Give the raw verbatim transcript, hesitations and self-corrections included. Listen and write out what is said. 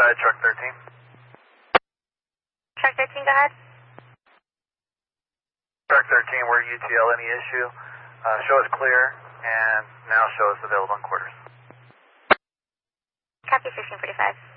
side, truck thirteen. Truck thirteen, go ahead. Truck thirteen, we're U T L, any issue? Uh, show us clear, and now show us available in quarters. Copy sixteen forty-five.